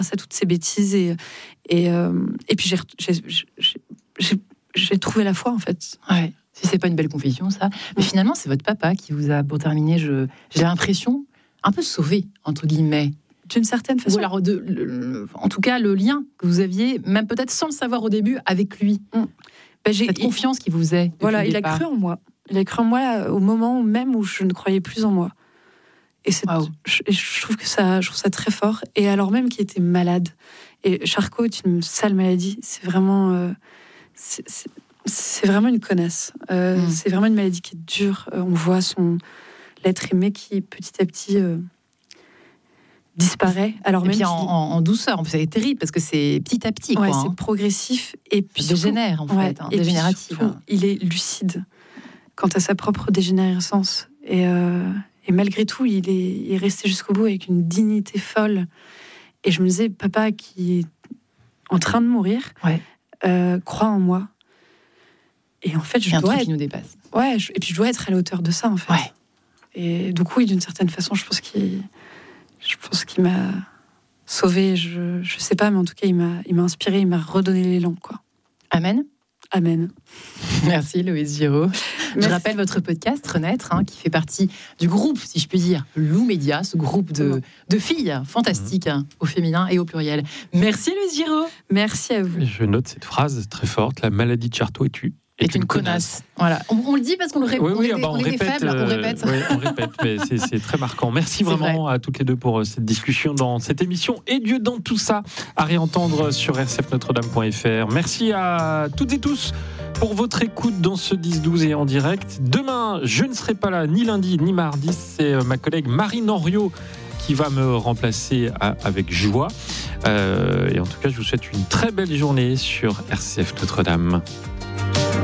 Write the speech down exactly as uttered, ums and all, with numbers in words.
à toutes ces bêtises et et euh, et puis j'ai, j'ai, j'ai, j'ai, j'ai trouvé la foi en fait. Ouais. Si c'est pas une belle confession, ça. Mais finalement, c'est votre papa qui vous a, pour terminer, je, j'ai l'impression, un peu sauvé, entre guillemets. D'une certaine façon. Ou alors, de, le, le, en tout cas, le lien que vous aviez, même peut-être sans le savoir au début, avec lui. Mm. Ben, j'ai, Cette il, confiance qui vous est. Voilà, il départ. a cru en moi. Il a cru en moi au moment même où je ne croyais plus en moi. Et, c'est, wow. je, je trouve que ça, je trouve ça très fort. Et alors même qu'il était malade. Et Charcot est une sale maladie. C'est vraiment... Euh, c'est, c'est, C'est vraiment une connasse. Euh, mmh. C'est vraiment une maladie qui est dure. Euh, on voit son l'être aimé qui petit à petit euh, disparaît. Alors et même puis en, en, en douceur, en plus, c'est terrible parce que c'est petit à petit. Ouais, quoi, c'est hein. progressif et puis surtout, dégénère en fait, ouais, hein, et dégénératif. Surtout, hein. Il est lucide quant à sa propre dégénérescence et, euh, et malgré tout, il est, il est resté jusqu'au bout avec une dignité folle. Et je me disais, papa qui est en train de mourir, ouais. euh, croit en moi. Et en fait, je et un dois truc être... qui nous dépasse. Ouais, je... et puis je dois être à la hauteur de ça, en fait. Ouais. Et donc oui, d'une certaine façon, je pense qu'il, je pense qu'il m'a sauvé. Je, je sais pas, mais en tout cas, il m'a, il m'a inspiré, il m'a redonné l'élan, quoi. Amen. Amen. Merci Loïse Giraud. Je rappelle votre podcast Renaître, hein, qui fait partie du groupe, si je puis dire, Lou Média, ce groupe de, de filles fantastiques, hein, au féminin et au pluriel. Merci Loïse Giraud. Merci à vous. Je note cette phrase très forte, la maladie de Charcot est une, est, est une, une connasse. connasse. Voilà. On, on le dit parce qu'on le répète. Oui, oui, on, bah, on, on répète, est faibles, euh, on répète. Oui, on répète, mais c'est, c'est très marquant. Merci c'est vraiment vrai. À toutes les deux pour cette discussion dans cette émission. Et Dieu dans tout ça, à réentendre sur r c f notre dame point f r. Merci à toutes et tous pour votre écoute dans ce dix douze et en direct. Demain, je ne serai pas là ni lundi ni mardi. C'est ma collègue Marine Henriot qui va me remplacer à, avec joie. Euh, et en tout cas, je vous souhaite une très belle journée sur R C F Notre-Dame.